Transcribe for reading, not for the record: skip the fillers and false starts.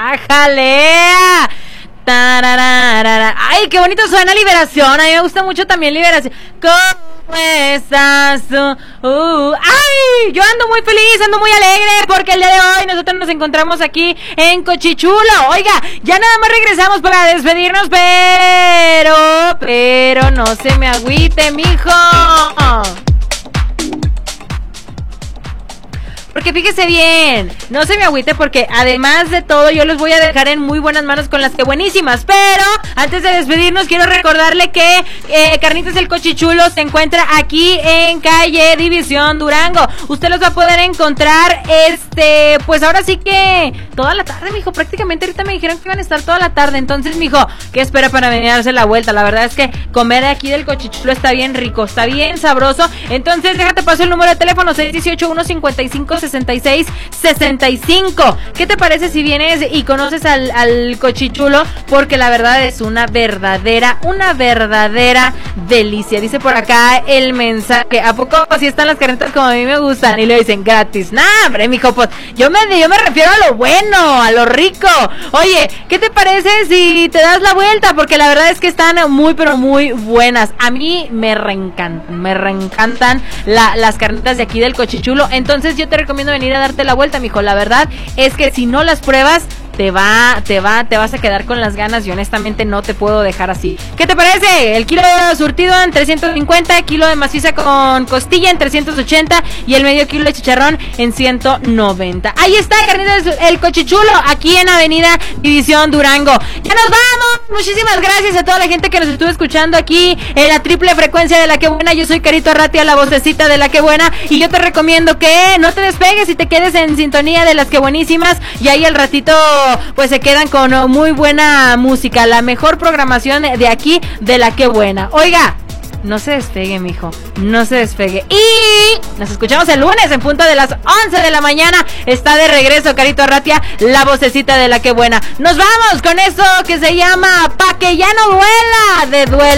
¡Ájale! Tarararara. ¡Ay, qué bonito suena Liberación! A mí me gusta mucho también Liberación. ¿Cómo estás tú? ¡Ay! Yo ando muy feliz, ando muy alegre porque el día de hoy nosotros nos encontramos aquí en Cochichulo. Oiga, ya nada más regresamos para despedirnos, pero no se me agüite, mijo. Porque fíjese bien, no se me agüite porque además de todo yo los voy a dejar en muy buenas manos con las que buenísimas. Pero antes de despedirnos quiero recordarle que Carnitas el Cochichulo se encuentra aquí en calle División Durango. Usted los va a poder encontrar pues ahora sí que toda la tarde, mijo. Prácticamente ahorita me dijeron que iban a estar toda la tarde. Entonces, mijo, ¿qué espera para venir a darse la vuelta? La verdad es que comer aquí del Cochichulo está bien rico, está bien sabroso. Entonces déjate paso el número de teléfono 618-155-6665. ¿Qué te parece si vienes y conoces al Cochichulo? Porque la verdad es una verdadera delicia. Dice por acá el mensaje: ¿a poco así están las carnitas como a mí me gustan? Y le dicen gratis. Nah, hombre, mijo, pues yo me refiero a lo bueno, a lo rico. Oye, ¿qué te parece si te das la vuelta? Porque la verdad es que están muy, pero muy buenas. A mí me reencantan las carnitas de aquí del Cochichulo. Entonces yo te recomiendo venir a darte la vuelta, mijo. La verdad es que si no las pruebas, te vas a quedar con las ganas y honestamente no te puedo dejar así. ¿Qué te parece? El kilo surtido en 350, kilo de maciza con costilla en 380 y el medio kilo de chicharrón en 190. Ahí está, Carnitas el Cochichulo, aquí en Avenida División Durango. ¡Ya nos vamos! Muchísimas gracias a toda la gente que nos estuvo escuchando aquí en la triple frecuencia de La Que Buena. Yo soy Carito Arratia, la vocecita de La Que Buena, y yo te recomiendo que no te despegues y te quedes en sintonía de las que buenísimas, y ahí al ratito pues se quedan con muy buena música, la mejor programación de aquí de La Que Buena. Oiga, no se despegue, mijo, no se despegue. Y nos escuchamos el lunes en punto de las 11 de la mañana. Está de regreso Carito Arratia, la vocecita de La Que Buena. Nos vamos con eso que se llama Pa' Que Ya No Duela, de Duela.